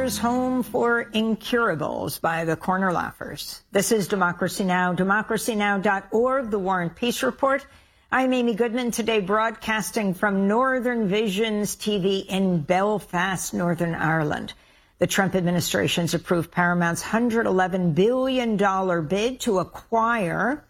Baltimore's home for incurables by the corner laughers. This is Democracy Now!, democracynow.org, the War and Peace Report. I'm Amy Goodman, today broadcasting from Northern Visions TV in Belfast, Northern Ireland. The Trump administration's approved Paramount's $111 billion bid to acquire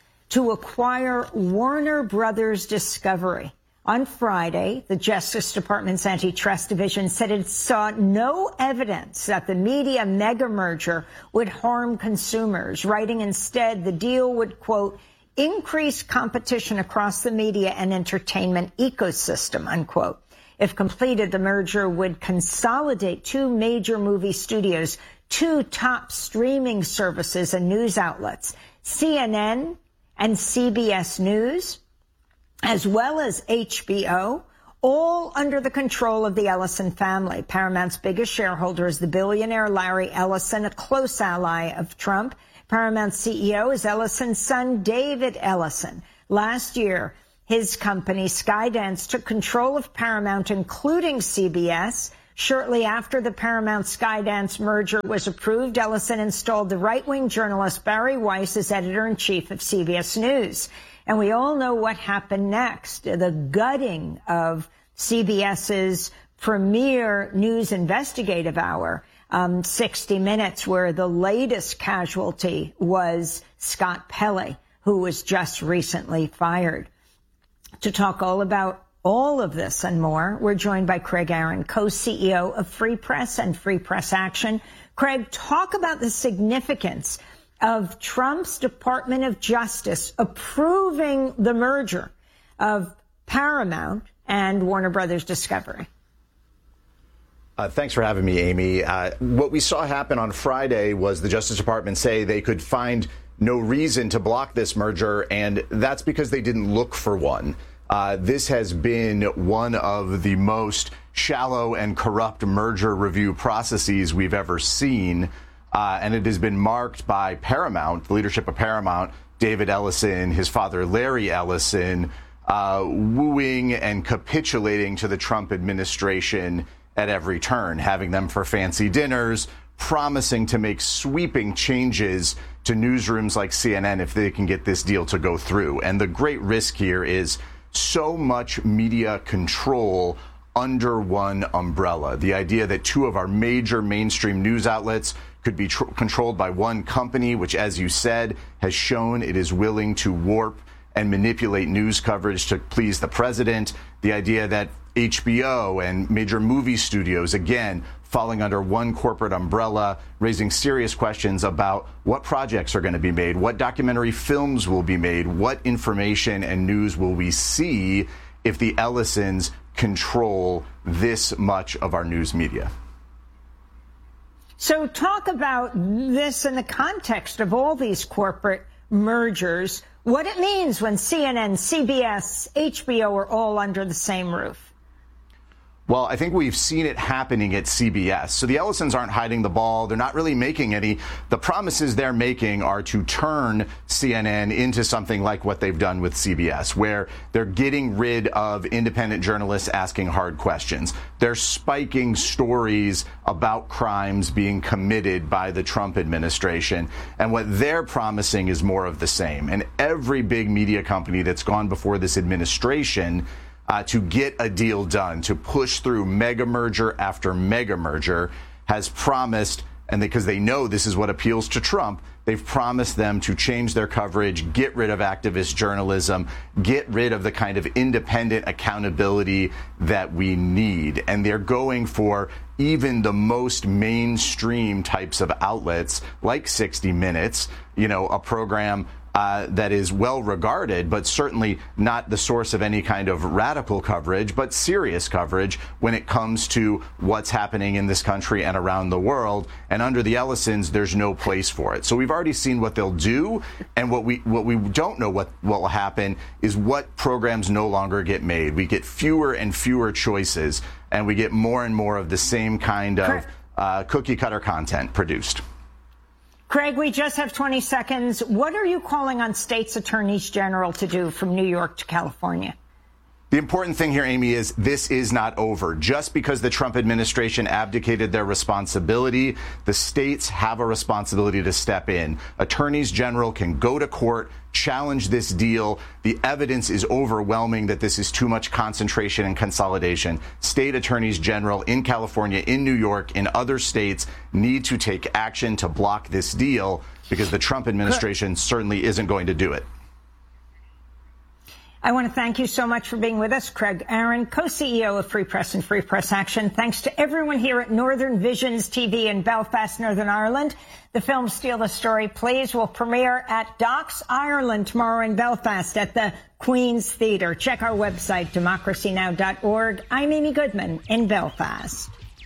Warner Brothers Discovery. On Friday, the Justice Department's Antitrust Division said it saw no evidence that the media mega merger would harm consumers, writing instead the deal would, quote, increase competition across the media and entertainment ecosystem, unquote. If completed, the merger would consolidate two major movie studios, two top streaming services and news outlets, CNN and CBS News, as well as HBO, all under the control of the Ellison family. Paramount's biggest shareholder is the billionaire Larry Ellison, a close ally of Trump. Paramount's CEO is Ellison's son, David Ellison. Last year, his company, Skydance, took control of Paramount, including CBS. Shortly after the Paramount-Skydance merger was approved, Ellison installed the right-wing journalist Barry Weiss as editor-in-chief of CBS News. And we all know what happened next, the gutting of CBS's premier news investigative hour, 60 Minutes, where the latest casualty was Scott Pelley, who was just recently fired. To talk all about all of this and more, we're joined by Craig Aaron, co-CEO of Free Press and Free Press Action. Craig, talk about the significance of Trump's Department of Justice approving the merger of Paramount and Warner Brothers Discovery. Thanks for having me, Amy. What we saw happen on Friday was the Justice Department say they could find no reason to block this merger, and that's because they didn't look for one. This has been one of the most shallow and corrupt merger review processes we've ever seen. And it has been marked by Paramount, the leadership of Paramount, David Ellison, his father, Larry Ellison, wooing and capitulating to the Trump administration at every turn, having them for fancy dinners, promising to make sweeping changes to newsrooms like CNN if they can get this deal to go through. And the great risk here is so much media control under one umbrella. The idea that two of our major mainstream news outlets could be controlled by one company, which, as you said, has shown it is willing to warp and manipulate news coverage to please the president. The idea that HBO and major movie studios, again, falling under one corporate umbrella, raising serious questions about what projects are going to be made, what documentary films will be made, what information and news will we see if the Ellisons control this much of our news media. So talk about this in the context of all these corporate mergers, what it means when CNN, CBS, HBO are all under the same roof. Well, I think we've seen it happening at CBS. So the Ellisons aren't hiding the ball. They're not really making any. The promises they're making are to turn CNN into something like what they've done with CBS, where they're getting rid of independent journalists asking hard questions. They're spiking stories about crimes being committed by the Trump administration. And what they're promising is more of the same. And every big media company that's gone before this administration to get a deal done, to push through mega merger after mega merger, has promised, and because they know this is what appeals to Trump, they've promised them to change their coverage, get rid of activist journalism, get rid of the kind of independent accountability that we need. And they're going for even the most mainstream types of outlets like 60 Minutes, you know, a program that is well regarded, but certainly not the source of any kind of radical coverage, but serious coverage when it comes to what's happening in this country and around the world. And under the Ellisons, there's no place for it. So we've already seen what they'll do, and what we don't know what will happen is what programs no longer get made. We get fewer and fewer choices, and we get more and more of the same kind of cookie cutter content produced. Craig, we just have 20 seconds. What are you calling on states' attorneys general to do from New York to California? The important thing here, Amy, is this is not over. Just because the Trump administration abdicated their responsibility, the states have a responsibility to step in. Attorneys general can go to court, challenge this deal. The evidence is overwhelming that this is too much concentration and consolidation. State attorneys general in California, in New York, in other states need to take action to block this deal because the Trump administration certainly isn't going to do it. I want to thank you so much for being with us, Craig Aaron, co-CEO of Free Press and Free Press Action. Thanks to everyone here at Northern Visions TV in Belfast, Northern Ireland. The film Steal the Story plays will premiere at Docks Ireland tomorrow in Belfast at the Queen's Theatre. Check our website, democracynow.org. I'm Amy Goodman in Belfast.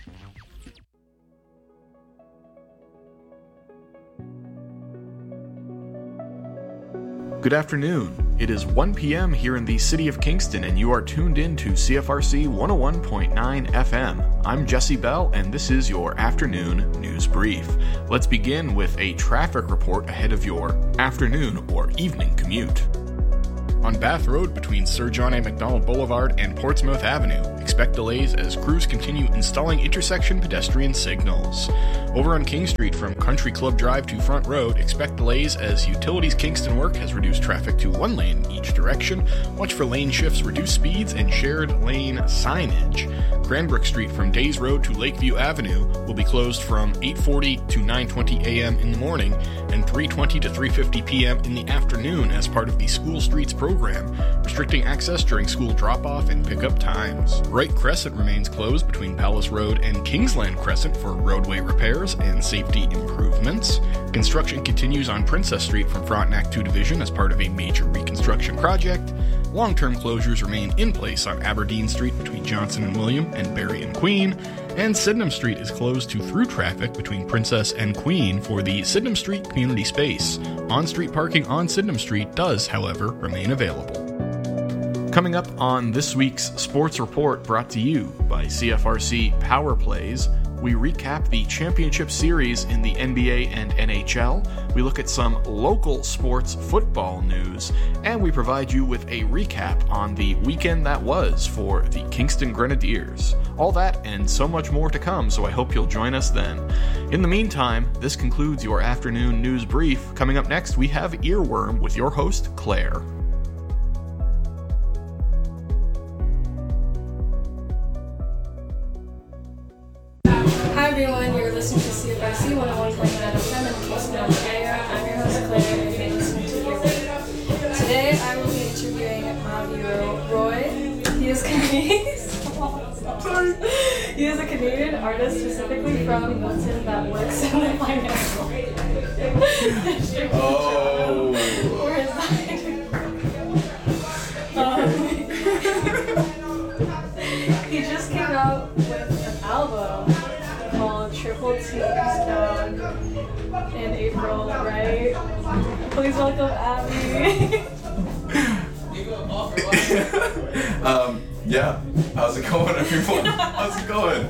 Good afternoon. It is 1 p.m. here in the city of Kingston, and you are tuned in to CFRC 101.9 FM. I'm Jesse Bell, and this is your afternoon news brief. Let's begin with a traffic report ahead of your afternoon or evening commute. On Bath Road between Sir John A. Macdonald Boulevard and Portsmouth Avenue, expect delays as crews continue installing intersection pedestrian signals. Over on King Street from Country Club Drive to Front Road, expect delays as Utilities Kingston work has reduced traffic to one lane in each direction. Watch for lane shifts, reduced speeds, and shared lane signage. Cranbrook Street from Days Road to Lakeview Avenue will be closed from 8:40 to 9:20 a.m. in the morning and 3:20 to 3:50 p.m. in the afternoon as part of the School Streets program, restricting access during school drop-off and pickup times. Wright Crescent remains closed between Palace Road and Kingsland Crescent for roadway repairs and safety improvements. Construction continues on Princess Street from Frontenac 2 Division as part of a major reconstruction project. Long-term closures remain in place on Aberdeen Street between Johnson and William and Barry and Queen, and Sydenham Street is closed to through traffic between Princess and Queen for the Sydenham Street community space. On-street parking on Sydenham Street does, however, remain available. Coming up on this week's Sports Report, brought to you by CFRC Power Plays, we recap the championship series in the NBA and NHL, we look at some local sports football news, and we provide you with a recap on the weekend that was for the Kingston Grenadiers. All that and so much more to come, so I hope you'll join us then. In the meantime, this concludes your afternoon news brief. Coming up next, we have Earworm with your host, Claire. Hi everyone, you're listening to CFRC 101.9 FM in Kingston, Ontario. I'm your host Claire, and you're listening to Earworm. Today I will be interviewing Avi Roy. He is Canadian. He is a Canadian artist, specifically from Milton, that works in the financial district. Oh. Where is that? He just came out with an album called Triple T Eastbound in April, right? Please welcome Abby. Yeah. How's it going, everyone? How's it going?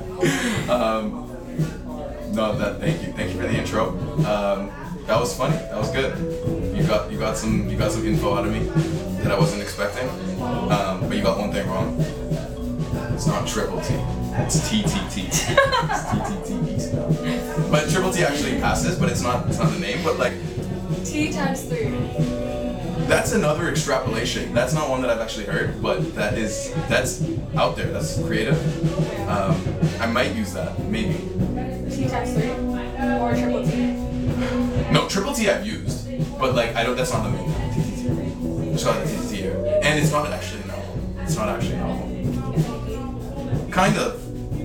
Thank you for the intro. That was funny. That was good. You got some info out of me that I wasn't expecting. But you got one thing wrong. It's not Triple T. It's TTT. It's TTT Eastbound. But Triple T actually passes, but it's not the name. But like T times 3. That's another extrapolation. That's not one that I've actually heard, but that's out there. That's creative. I might use that, maybe. T times 3 or Triple T. No, Triple T I've used, but like that's not the main TTT. Just got the TTT here, and it's not actually an album. It's not actually an album. Kind of.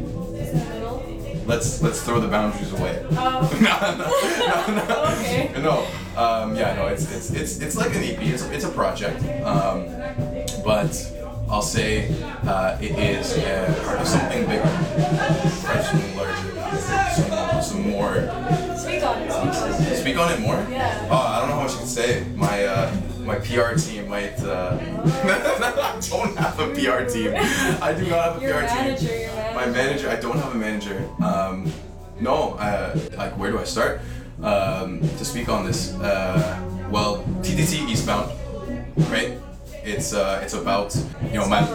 Let's throw the boundaries away. No. Okay. No. It's like an EP. It's a project. But I'll say it is part of something bigger, part of something larger, some more. Speak on it. Speak on it more. Yeah. I don't know how much I can say. My PR team might. I don't have a PR team. I do not have a PR team. Your manager. My manager. I don't have a manager. No. Like, where do I start? To speak on this. Well, TTT Eastbound, right? It's about my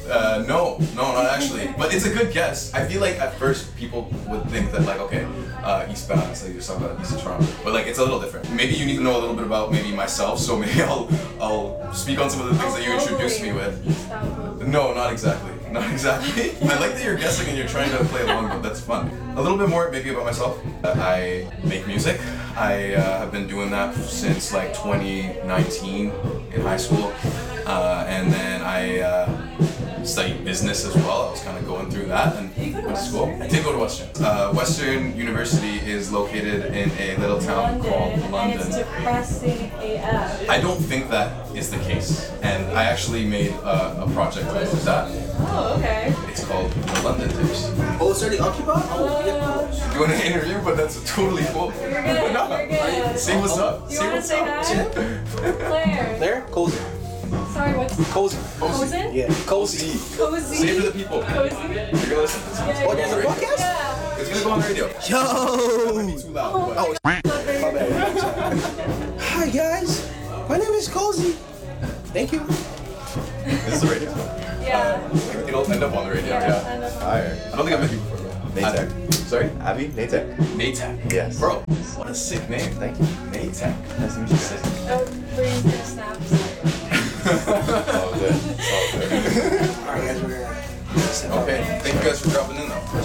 No, not actually. But it's a good guess. I feel like at first people would think that like, okay, eastbound, so you're talking about east of Toronto. But like, it's a little different. Maybe you need to know a little bit about maybe myself, so maybe I'll speak on some of the things that you introduced me with. No, not exactly. Not exactly. I like that you're guessing and you're trying to play along, but that's fun. A little bit more maybe about myself. I make music. I have been doing that since like 2019 in high school. And then I studied business as well. I was kind of going through that and went to school. I did go to Western. Western University is located in a little town called London. And it's depressing AF. I don't think that is the case. And I actually made a project related to that. Oh, okay. It's called The London Tips. Oh, it's already occupied? Doing an interview, but that's totally cool. You're good. No. You're good. Say what's up. You want to say hi? Claire. There? Cozy. Sorry, what's Cozy. Cozen? Yeah. Cozy. Cozy. Say it for the people. Cozy. You're gonna listen to this. Yeah, Oh, there's a yeah. podcast? Yeah. It's gonna go on the radio. Yo! Too loud. But Oh, my bad. Hi, guys. My name is Cozy. Thank you. this is the radio. Yeah. It'll end up on the radio. Yeah. Yeah. Kind of. Higher. I don't think I've met you before. Natek. Sorry? Abby? Natek. Natek. Yes. Bro, what a sick name. Thank you. Natek. Nice to meet you. Sis. Oh, we're using the snaps. It's all good. It's all good. Alright, guys, we're gonna step up. Okay. Thank you guys for dropping in though.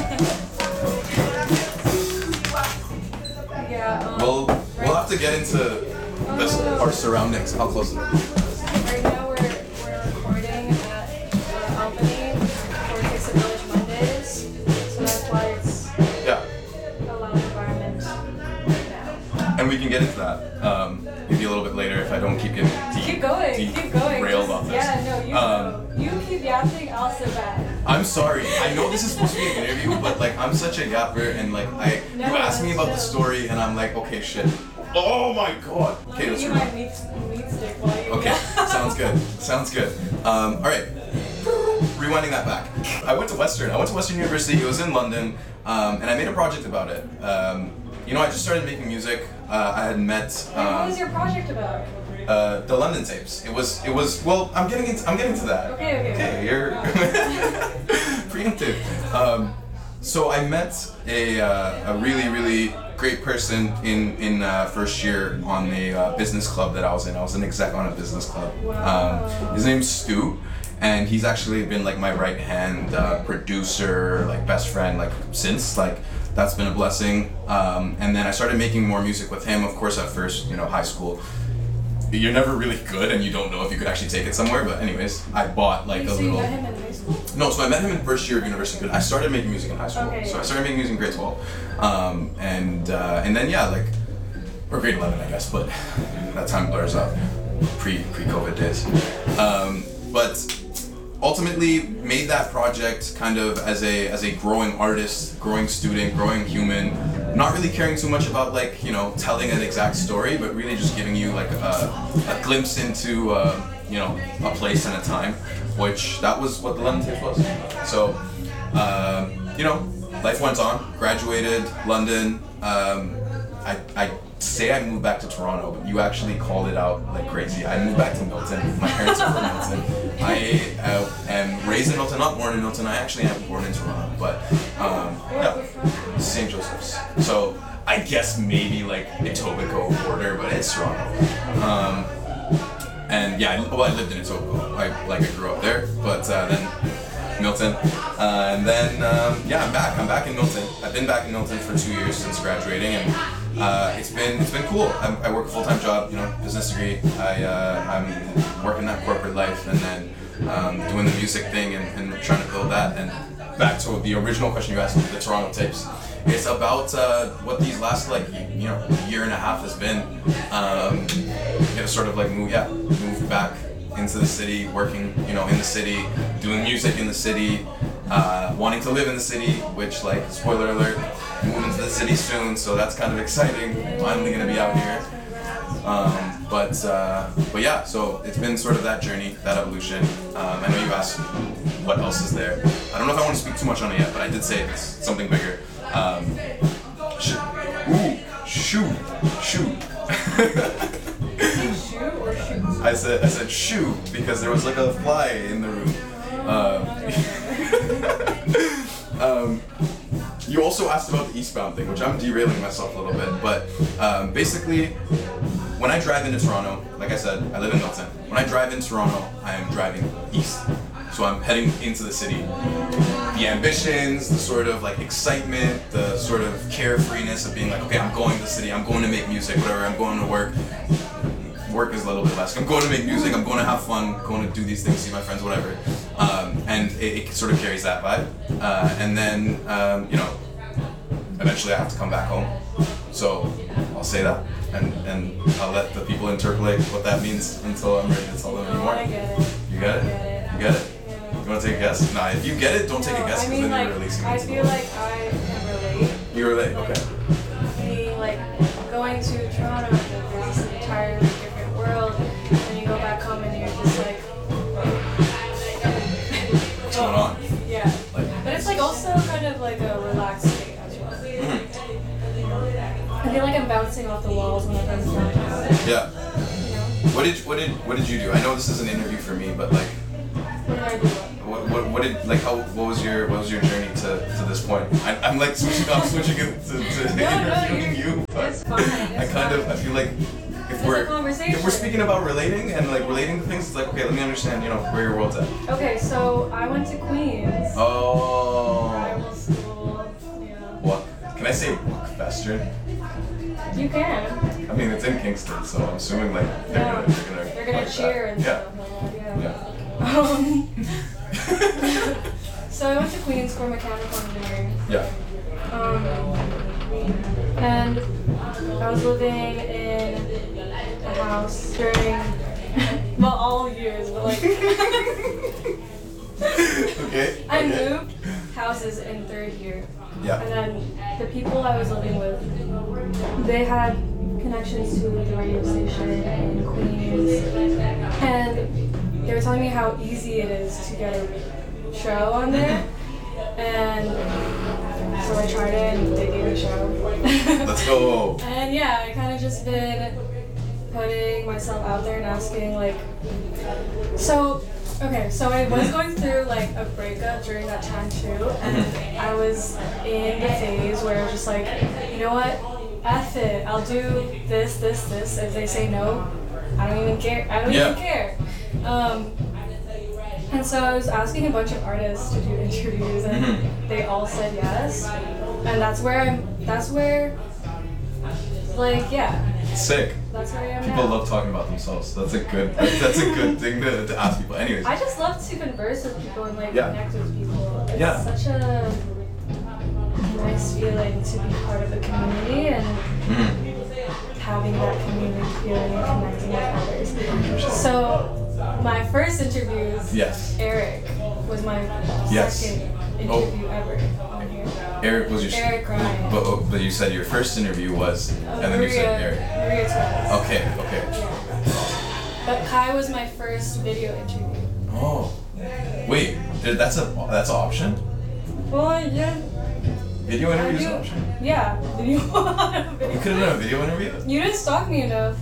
Yeah. We'll have to get into this, our surroundings. How close is it? Right now we're recording at Albany for Fix It Village Mondays, so that's why it's Yeah. a loud environment right now. And we can get into that maybe a little bit later if I don't keep getting Keep going, keep going. derailed off this. Yeah, no, you go. You keep yapping, I'll sit back. I'm sorry. I know this is supposed to be an interview, but like I'm such a yapper and like you asked me about the story and I'm like, okay, shit. Oh my god. Okay, let's you rewind. might meat stick while you Okay, sounds good. Sounds good. All right. Rewinding that back. I went to Western University. It was in London, and I made a project about it. I just started making music. I had met. What was your project about? The London tapes. It was. Well, I'm getting to that. Okay. You're preemptive. So I met a really, really great person in first year on a business club that I was in. I was an exec on a business club. His name's Stu, and he's actually been like my right hand producer, like best friend, like since like. That's been a blessing. And then I started making more music with him. Of course, at first, high school, you're never really good and you don't know if you could actually take it somewhere. But anyways, I bought like So you met him in high school? No, so I met him in first year of university. But I started making music in high school. Okay, So yeah. I started making music in grade 12. And then yeah, like, or grade 11, I guess. But that time blurs up. Pre-COVID days. But ultimately made that project kind of as a growing artist, growing student, growing human, not really caring too much about like, telling an exact story, but really just giving you like a glimpse into, a place and a time, which that was what the London Tapes was. So, life went on, graduated, London, I say I moved back to Toronto, but you actually called it out like crazy. I moved back to Milton. My parents are from Milton. I am raised in Milton, not born in Milton. I actually am born in Toronto, but St. Joseph's. So I guess maybe like Etobicoke border, but it's Toronto. And yeah, I lived in Etobicoke. I grew up there, but then Milton, and then I'm back. I'm back in Milton. I've been back in Milton for 2 years since graduating, and it's been cool. I work a full-time job, business degree. I'm working that corporate life, and then doing the music thing and trying to build that. And back to the original question you asked, the Toronto Tapes. It's about what these last year and a half has been. Sort of like move back into the city, working, in the city, doing music in the city, wanting to live in the city, which, like, spoiler alert, moving to the city soon, so that's kind of exciting. Finally gonna be out here. But yeah, so it's been sort of that journey, that evolution. I know you asked what else is there. I don't know if I want to speak too much on it yet, but I did say it's something bigger. Shoot. Shoe or shoes? I said shoe because there was like a fly in the room. You also asked about the eastbound thing, which I'm derailing myself a little bit, but basically, when I drive into Toronto, like I said, I live in Milton. When I drive in Toronto, I am driving east. So I'm heading into the city. The ambitions, the sort of like excitement, the sort of carefreeness of being like, okay, I'm going to the city, I'm going to make music, whatever, I'm going to work. Work is a little bit less. I'm going to make music, I'm going to have fun, going to do these things, see my friends, whatever. And it sort of carries that vibe. And then, you know, eventually I have to come back home. So I'll say that. And I'll let the people interpolate what that means until I'm ready to tell them anymore. I get it. You get it? You get it? You want to take a guess? Nah, if you get it, don't take a guess, because then you're releasing it. I to the feel world. like I can relate. You relate, okay. Being like going to Toronto, there's this entirely different world, and you go back home and you're just like, What's going on? yeah. Like, But it's like also kind of like a relaxed state as well. I feel like I'm bouncing off the walls when I'm downtown. yeah. You know? What did you do? I know this is an interview for me, but like, What did I do? what did like what was your journey to this point? I'm like switching it to interviewing you, but It's fine. I feel like if It's a conversation. if we're speaking about relating and like relating to things, it's like, okay, let me understand, you know, where your world's at. Okay, so I went to Queens. Oh, Rival school. Yeah. what? Can I say Western? You can. I mean, it's in Kingston, so I'm assuming like Yeah. they're gonna They're gonna cheer and yeah. stuff. Yeah. Yeah. So I went to Queens for mechanical engineering. Yeah. And I was living in a house during, well, all years, but like, Okay. I okay. moved houses in third year. Yeah. And then the people I was living with, they had connections to the radio station in Queens. And they were telling me how easy it is to get a show on there. And so I tried it and they gave me a show. Let's go. And yeah, I kind of just been putting myself out there and asking like, so I was going through like a breakup during that time too, and I was in the phase where I was just like, you know what, F it, I'll do this, if they say no, I don't even care, even care. And so I was asking a bunch of artists to do interviews, and they all said yes, and that's where, like, yeah. Sick. That's where I am People now. love talking about themselves. That's a good thing to ask people. Anyways. I just love to converse with people and like Yeah. connect with people. It's Yeah. such a nice feeling to be part of a community and having that community feeling and connecting with others. So my first interviews, Yes. Eric was my Yes. second interview ever on here. Eric was your. Eric Ryan. But you said your first interview was, and then you said Eric. Maria Torres. Okay. Yeah. But Kai was my first video interview. Oh. Wait. That's an option. Well, yeah. Video interview is an option. Yeah, video. You could have done a video interview. You didn't stalk me enough.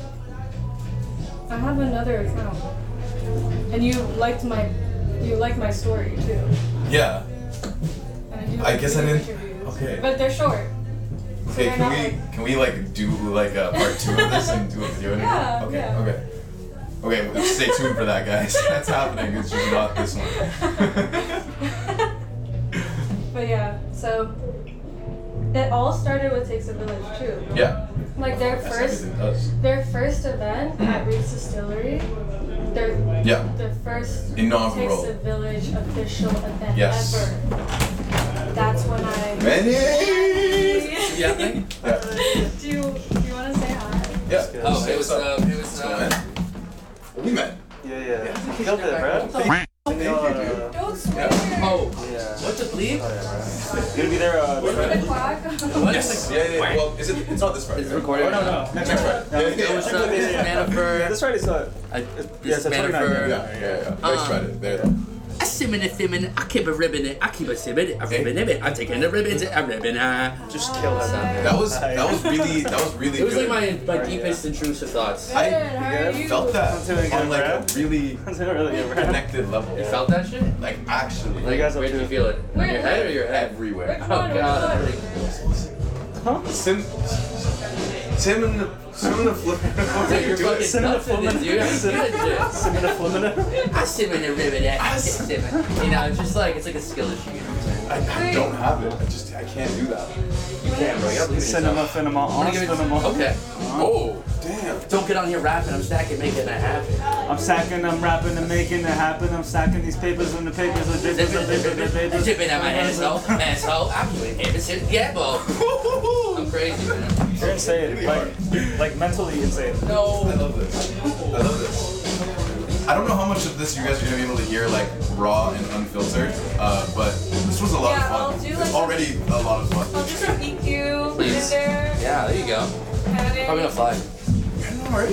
I have another account, and you liked my story too. Yeah. And I do I guess I video didn't. interviews. Okay. But they're short. So Okay. they're not Can we like do like a part 2 of this and do a video interview? Yeah, Okay. yeah. Okay. Okay. Well, stay tuned for that, guys. That's happening. It's just not this one. But yeah, so it all started with Takes a Village too. Yeah. Like their That's first everything does. event at Reed's Distillery. Yeah. Their first Inaugural. Takes a Village official event Yes. ever. That's when I. Many. Yeah. Do you want to say hi? Yeah. Oh, it was What's going on? We met. Yeah. Killed it, bro. Thank you, dude. Don't swear. Oh, Yeah. what the bleep? Gonna be there. With the clock. Yes. Yeah. Well, it's not this Friday. It's right? recorded. Oh, no. Next Friday. It was this Manafort. This Friday's not. This it's a 29th. Manafort. Yeah. Next Friday. There. simming it, simming. I keep a ribbon it. I keep a simming. A ribbon it. I'm taking the ribbons. A ribbon. Just kill that. That was really It was good. like my deepest intrusive thoughts. I felt that on like a really connected level. You felt that shit? Like actually, Like, where did you feel it? On your head or your head? everywhere. Oh god. Tim and the flip. You're fucking nuts in this, dude. I'm good, dude. I sim in a ribbon. I sim. You know, it's just like it's like a skill issue. You know what I'm saying? I don't have it. I can't do that. You can, bro. You gotta believe in yourself. Cinema, I'm gonna give it- Okay. Oh, damn. Don't get on here rapping. I'm stacking, making that happen. I'm sacking, I'm rapping, and making it happen. I'm stacking these papers and the papers are papers. Zipping at my asshole. I'm doing it. Yeah, bro. I'm crazy, man. You're insane. Like mentally insane. I No. love this. I don't know how much of this you guys are gonna be able to hear like raw and unfiltered, but this was a lot Yeah, of I'll fun. do, It's like, already a lot of I'll fun. do some EQ Please. in there. Yeah, there you go. Edit. Probably gonna fly. Already?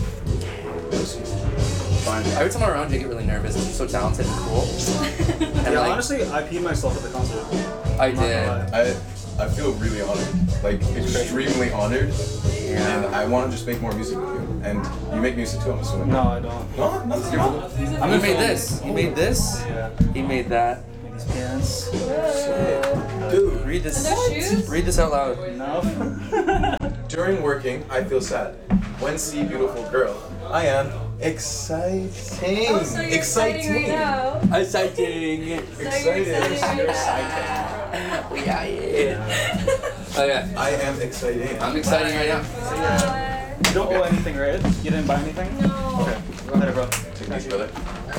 Fine. Every time I'm around you, I get really nervous. I'm so talented and cool. And Yeah, like, honestly, I peed myself at the concert. I I'm not gonna did. lie. I feel really honored, like extremely honored, and I want to just make more music with you. And you make music too, I'm assuming. No, I don't. No, nothing wrong. You made this. You made this. Yeah. He made that. These pants. Dude, Read this. And their shoes? Read this out loud. No. during working, I feel sad. When see beautiful girl, I am exciting. Oh, so you're exciting right now. Exciting. So you're exciting right now. We are here. Oh yeah. I am exciting. I'm exciting right now. You don't owe anything, right? You didn't buy anything? No. Okay. Go ahead, bro. Take these, brother.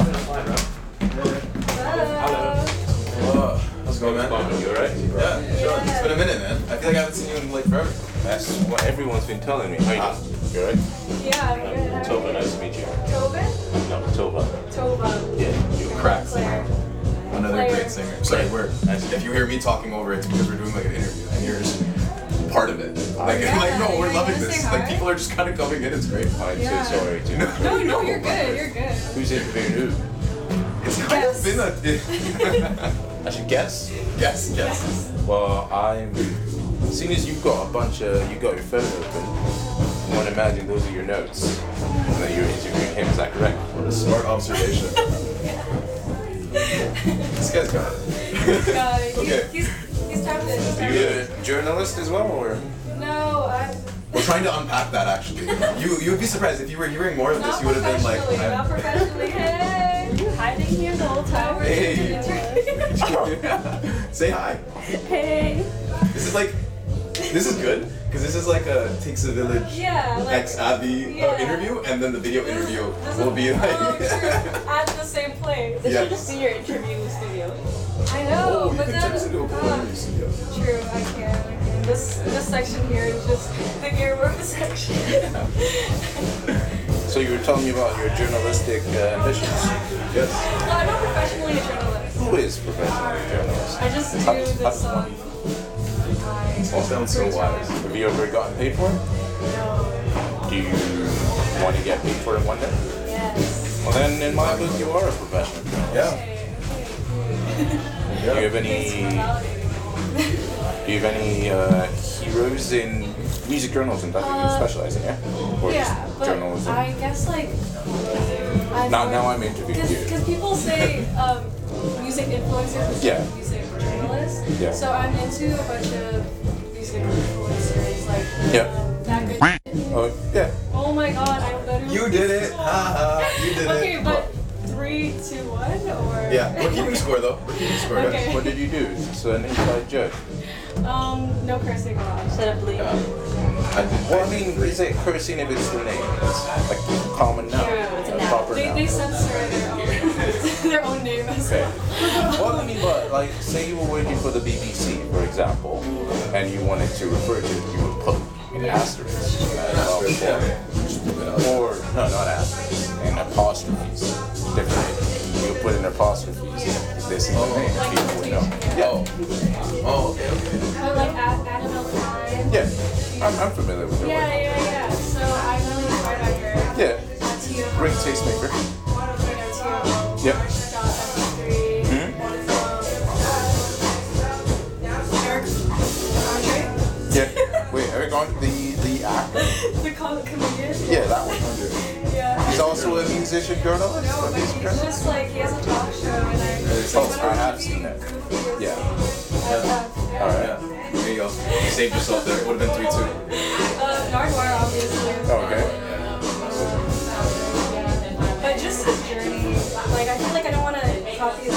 Hello. How's it going, man? You alright? Yeah, sure. It's been a minute, man. I feel like I haven't seen you in like forever. That's what everyone's been telling me. How you doing? You alright? Yeah, I'm good. How are Tova, you? nice to meet you. Tobin? No, Tova. Tova. Yeah, you crack. Claire. Another Claire. great singer. Sorry, we're. If you hear me talking over it, it's because we're doing like an interview, and you're just part of it. Like, Yeah, like no, we're you loving wanna this. say Like hi? people are just kind of coming in. It's great. I'm Yeah. too sorry too. No, you're good. You're good. Who's interviewing who? It's kind of been a. I should guess. Yes, yes. Well, seeing as you've got you got your phone open, I want to imagine those are your notes. And that you're interviewing him, is that correct? What a smart observation. This guy's got it. Got it. Okay. He's tapped in. He's Are tapped you in. a journalist as well, or? No, I'm We're trying to unpack that actually. You would be surprised if you were hearing more of this. not You would have been like, professionally. Not professionally. Hey, you hiding here the whole time? We're Hey. doing an interview. say hi. Hey. This is good because this is like a Takes a Village Yeah, like. ex Abby Yeah. interview, and then the video interview This will is- be Oh, like. true. At the same place. This should just be your interview studio. I know, Oh, you but could then. turn this into a cool interview studio. True, I can. This section here is just the earworm section. So you were telling me about your journalistic ambitions. Yes. No, I'm not professionally a journalist. Who is professionally a journalist? I just do How- this. All sounds so wise. Have you ever gotten paid for it? No. Do you want to get paid for it one day? Yes. Well, then in my book, you are a professional journalist. Yeah. Do you have Thanks for any? validating. Do you have any heroes in music journalism that you specialize in? Yeah. Or Yeah, just but journalism? I guess like. Now I'm interviewing you. Because people say music influencers, Yeah. music journalists. Yeah. So I'm into a bunch of music influencers like. Yeah. That good. Oh yeah. Oh my god, I literally. You did it. Haha. You did Okay, it. but 3, 2, 1 or. Yeah. We're keeping score though. We're keeping score. guys. Okay. What did you do? It's an inside joke. No cursing allowed. Shut up, Lee. I did. Well, I mean, is it cursing if it's the name? It's like common noun. True, it's a noun. Proper They noun. censor their own name as Okay. well. Well, I mean, but like, say you were working for the BBC, for example, and you wanted to refer to it, you would put an asterisk. Or no, not asterisk, and apostrophes. Different. You would put in apostrophes. This is the name. People would know. Yeah. Oh, okay, okay. But like Annabelle Klein. Yeah. I'm familiar with her work. Yeah. So I'm really inspired by her. Yeah. Great tastemaker. Yep. Yep. the actor? The comedian? Yeah, that one. Yeah. He's also a musician journalist. No, it's just like he has a talk show and I have seen that. Yeah. All right. There you go. You saved yourself there. It would have been 3-2. Nardwuar, obviously. Okay. But just his journey. Like, I feel like I don't want to copy his